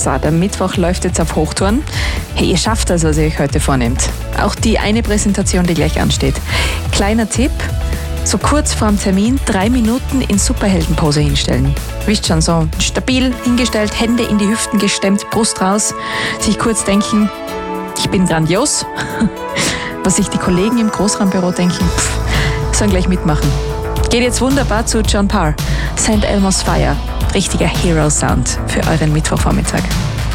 So, der Mittwoch läuft jetzt auf Hochtouren. Hey, ihr schafft das, was ihr euch heute vornehmt. Auch die eine Präsentation, die gleich ansteht. Kleiner Tipp, so kurz vorm Termin 3 Minuten in Superheldenpose hinstellen. Wisst schon, so stabil hingestellt, Hände in die Hüften gestemmt, Brust raus, sich kurz denken, ich bin grandios. Was sich die Kollegen im Großraumbüro denken, sollen gleich mitmachen. Geht jetzt wunderbar zu John Parr, St. Elmo's Fire. Richtiger Hero-Sound für euren Mittwochvormittag.